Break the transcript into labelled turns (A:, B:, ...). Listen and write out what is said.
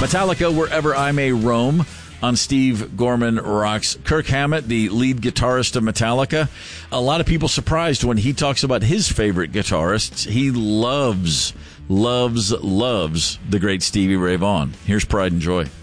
A: Metallica, Wherever I May Roam, on Steve Gorman Rocks. Kirk Hammett, the lead guitarist of Metallica. A lot of people surprised when he talks about his favorite guitarists. He loves the great Stevie Ray Vaughan. Here's Pride and Joy.